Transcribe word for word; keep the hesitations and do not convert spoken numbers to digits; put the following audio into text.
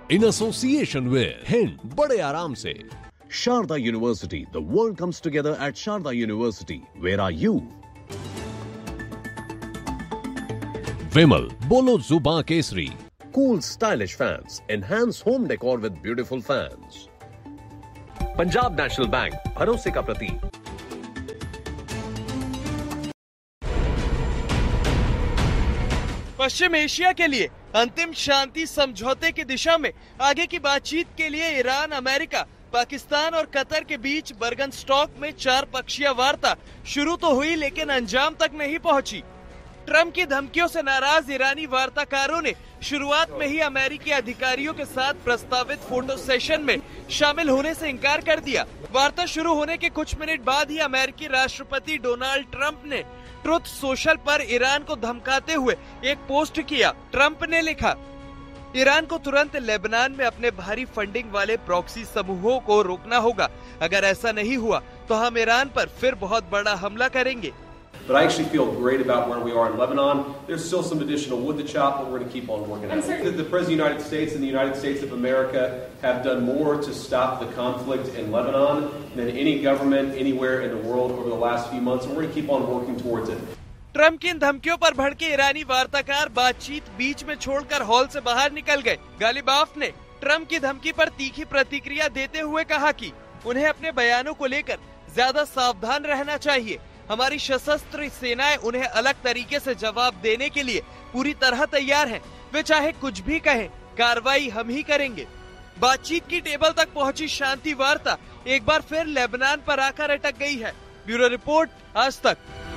in association with Hind, बड़े आराम से। Sharda University, the world comes together at Sharda University. Where are you? Vimal, बोलो जुबां Kesari. Cool stylish fans, enhance home decor with beautiful fans. Punjab National Bank, भरोसे का प्रतीक। पश्चिम Asia के लिए अंतिम शांति समझौते की दिशा में आगे की बातचीत के लिए ईरान, अमेरिका, पाकिस्तान और कतर के बीच बर्गनस्टॉक में चार पक्षीय वार्ता शुरू तो हुई, लेकिन अंजाम तक नहीं पहुंची। ट्रंप की धमकियों से नाराज ईरानी वार्ताकारों ने शुरुआत में ही अमेरिकी अधिकारियों के साथ प्रस्तावित फोटो सेशन में शामिल होने से इनकार कर दिया। वार्ता शुरू होने के कुछ मिनट बाद ही अमेरिकी राष्ट्रपति डोनाल्ड ट्रंप ने ट्रुथ सोशल पर ईरान को धमकाते हुए एक पोस्ट किया। ट्रंप ने लिखा, ईरान को तुरंत लेबनान में अपने भारी फंडिंग वाले प्रॉक्सी समूहों को रोकना होगा। अगर ऐसा नहीं हुआ तो हम ईरान पर फिर बहुत बड़ा हमला करेंगे। But I actually feel great about where we are in Lebanon. There's still some additional wood to chop, but we're going to keep on working at it. The President of the United States and the United States of America have done more to stop the conflict in Lebanon than any government anywhere in the world over the last few months, and we're going to keep on working towards it. Trump की इन धमकियों पर भड़के ईरानी वार्ताकार बातचीत बीच में छोड़कर hall से बाहर निकल गए। गालिबाफ ने ट्रंप की धमकी पर तीखी प्रतिक्रिया देते हुए कहा कि उन्हें अपने बयानों को लेकर ज्यादा सावधान रहना चाहिए। हमारी सशस्त्र सेनाएं उन्हें अलग तरीके से जवाब देने के लिए पूरी तरह तैयार हैं। वे चाहे कुछ भी कहें, कार्रवाई हम ही करेंगे। बातचीत की टेबल तक पहुंची शांति वार्ता एक बार फिर लेबनान पर आकर अटक गई है। ब्यूरो रिपोर्ट, आज तक।